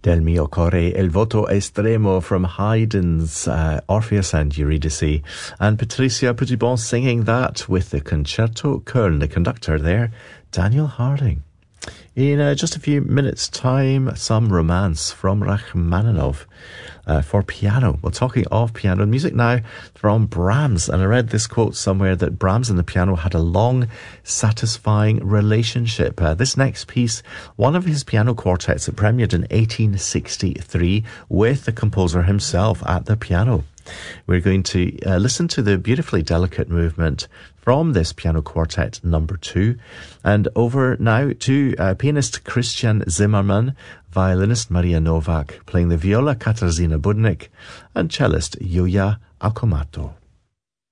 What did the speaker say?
Del mio core il voto estremo from Haydn's Orpheus and Eurydice, and Patricia Poutibon singing that with the Concerto Köln, the conductor there, Daniel Harding. In just a few minutes' time, some romance from Rachmaninoff for piano. Well, talking of piano music now from Brahms, and I read this quote somewhere that Brahms and the piano had a long, satisfying relationship. This next piece, one of his piano quartets, it premiered in 1863 with the composer himself at the piano. We're going to listen to the beautifully delicate movement from this piano quartet number 2, and over now to pianist Christian Zimmermann, violinist Maria Novak, playing the viola Katarzyna Budnik, and cellist Yuya Akumato.